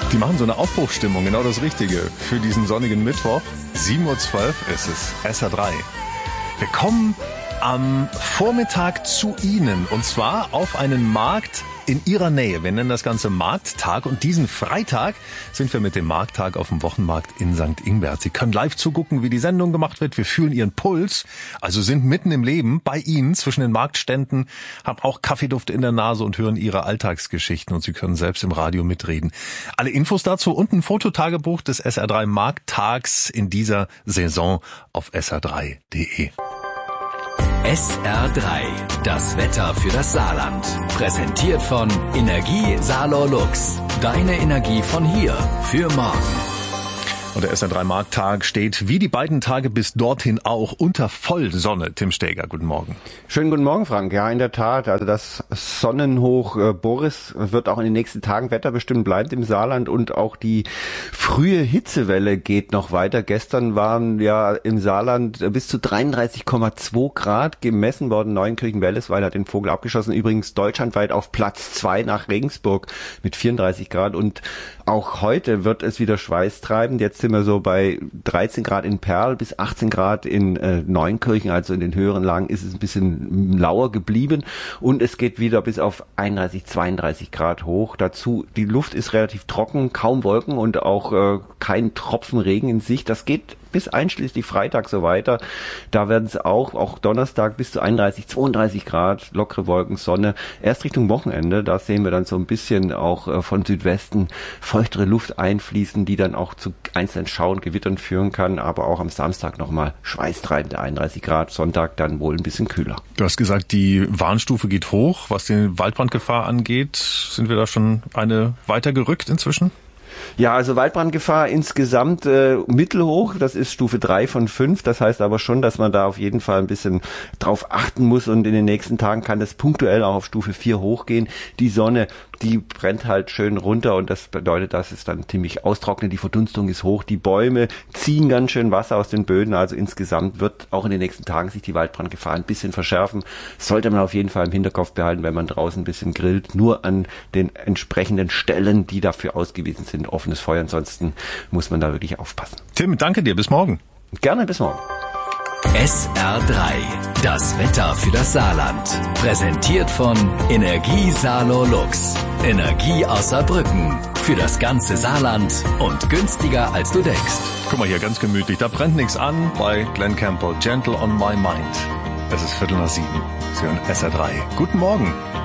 Die machen so eine Aufbruchsstimmung, genau das Richtige für diesen sonnigen Mittwoch. 7:12 Uhr ist es, SR3. Wir kommen am Vormittag zu Ihnen und zwar auf einen Markt in Ihrer Nähe. Wir nennen das Ganze Markttag und diesen Freitag sind wir mit dem Markttag auf dem Wochenmarkt in St. Ingbert. Sie können live zugucken, wie die Sendung gemacht wird. Wir fühlen Ihren Puls, also sind mitten im Leben bei Ihnen zwischen den Marktständen, haben auch Kaffeeduft in der Nase und hören Ihre Alltagsgeschichten und Sie können selbst im Radio mitreden. Alle Infos dazu und ein Fototagebuch des SR3 Markttags in dieser Saison auf sr3.de. SR3, das Wetter für das Saarland. Präsentiert von Energie Saarlor Lux. Deine Energie von hier für morgen. Und der SR3 Markttag steht wie die beiden Tage bis dorthin auch unter Vollsonne. Tim Steger, guten Morgen. Schönen guten Morgen, Frank. Ja, in der Tat. Also das Sonnenhoch Boris wird auch in den nächsten Tagen wetterbestimmt bleiben im Saarland und auch die frühe Hitzewelle geht noch weiter. Gestern waren ja im Saarland bis zu 33,2 Grad gemessen worden. Neuenkirchen-Wellesweil hat den Vogel abgeschossen. Übrigens deutschlandweit auf Platz 2 nach Regensburg mit 34 Grad. Und auch heute wird es wieder Schweiß treiben. Jetzt sind wir so bei 13 Grad in Perl bis 18 Grad in Neuenkirchen, also in den höheren Lagen ist es ein bisschen lauer geblieben und es geht wieder bis auf 31, 32 Grad hoch. Dazu, die Luft ist relativ trocken, kaum Wolken und auch kein Tropfen Regen in Sicht. Das geht bis einschließlich Freitag so weiter. Da werden es auch Donnerstag bis zu 31, 32 Grad, lockere Wolken, Sonne. Erst Richtung Wochenende, da sehen wir dann so ein bisschen auch von Südwesten feuchtere Luft einfließen, die dann auch zu einzelnen Schauern, Gewittern führen kann. Aber auch am Samstag nochmal schweißtreibende 31 Grad, Sonntag dann wohl ein bisschen kühler. Du hast gesagt, die Warnstufe geht hoch. Was die Waldbrandgefahr angeht, sind wir da schon eine weiter gerückt inzwischen? Ja, also Waldbrandgefahr insgesamt mittelhoch, das ist Stufe 3 von 5, das heißt aber schon, dass man da auf jeden Fall ein bisschen drauf achten muss und in den nächsten Tagen kann das punktuell auch auf Stufe 4 hochgehen. Die Sonne, die brennt halt schön runter und das bedeutet, dass es dann ziemlich austrocknet, die Verdunstung ist hoch, die Bäume ziehen ganz schön Wasser aus den Böden, also insgesamt wird auch in den nächsten Tagen sich die Waldbrandgefahr ein bisschen verschärfen. Sollte man auf jeden Fall im Hinterkopf behalten, wenn man draußen ein bisschen grillt, nur an den entsprechenden Stellen, die dafür ausgewiesen sind, offenes Feuer, ansonsten muss man da wirklich aufpassen. Tim, danke dir, bis morgen. Gerne, bis morgen. SR3, das Wetter für das Saarland. Präsentiert von Energie Saarlor Lux. Energie aus Saarbrücken. Für das ganze Saarland und günstiger als du denkst. Guck mal hier, ganz gemütlich. Da brennt nichts an bei Glenn Campbell. Gentle on my mind. Es ist 6:45. Sie hören SR3. Guten Morgen.